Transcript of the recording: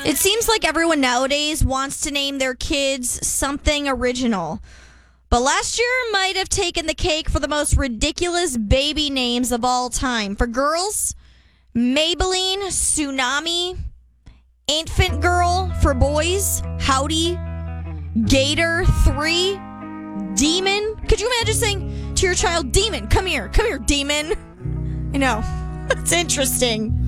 It seems like everyone nowadays wants to name their kids something original. But last year might have taken the cake for the most ridiculous baby names of all time. For girls, Maybelline, Tsunami, Infant Girl. For boys, Howdy, Gator, 3, Demon. Could you imagine saying to your child, Demon, come here, Demon? I know. It's interesting.